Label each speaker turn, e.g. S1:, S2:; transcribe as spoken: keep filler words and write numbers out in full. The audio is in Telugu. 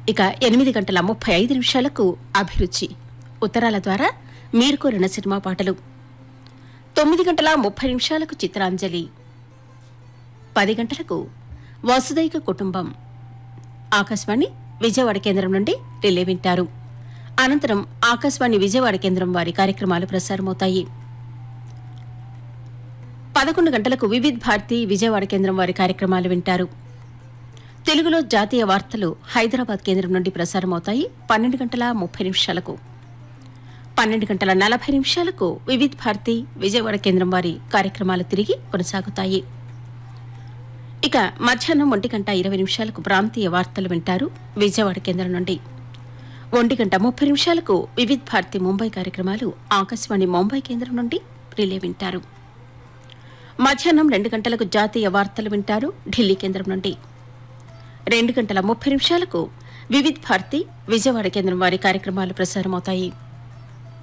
S1: ఇక ఎనిమిది గంటల ముప్పై ఐదు నిమిషాలకు అభిరుచి ఉత్తరాల ద్వారా మీరు కోరిన సినిమా పాటలు. తొమ్మిది గంటల ముప్పై నిమిషాలకు చిత్రాంజలి. పది గంటలకు వసుదైక కుటుంబం ఆకాశవాణి విజయవాడ కేంద్రం నుండి రిలే వింటారు. అనంతరం ఆకాశవాణి విజయవాడ కేంద్రం వారి కార్యక్రమాలు ప్రసారమవుతాయి. పదకొండు గంటలకు వివిధ్ భారతి విజయవాడ కేంద్రం వారి కార్యక్రమాలు వింటారు. తెలుగులో జాతీయ వార్తలు హైదరాబాద్ కేంద్రం నుండి ప్రసారమవుతాయి. పన్నెండు గంటల ముప్పై నిమిషాలకు పన్నెండు గంటల నలభై నిమిషాలకు వివిధ్ భారతి విజయవాడ కేంద్రం వారి కార్యక్రమాలు తిరిగి కొనసాగుతాయి. ఇక మధ్యాహ్నం ఒంటి గంట ఇరవై నిమిషాలకు ప్రాంతీయ వార్తలు వింటారు విజయవాడ కేంద్రం నుండి. ఒంటి గంట ముప్పై నిమిషాలకు వివిధ్ భారతి ముంబై కార్యక్రమాలు ఆకాశవాణి ముంబై కేంద్రం నుండి రిలే వింటారు. మధ్యాహ్నం రెండు గంటలకు జాతీయ వార్తలు వింటారు ఢిల్లీ కేంద్రం నుండి. రెండు గంటల ముప్పై నిమిషాలకు వివిధ్ భారతి విజయవాడ కేంద్రం వారి కార్యక్రమాలు ప్రసారమవుతాయి.